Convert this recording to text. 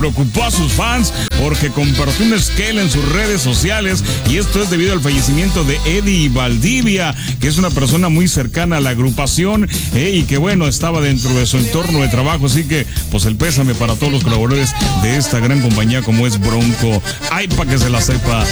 preocupó a sus fans porque compartió un scale en sus redes sociales, y esto es debido al fallecimiento de Eddie Valdivia, que es una persona muy cercana a la agrupación y que bueno, estaba dentro de su entorno de trabajo, así que pues el pésame para todos los colaboradores de esta gran compañía como es Bronco. Ay, para que se la sepa.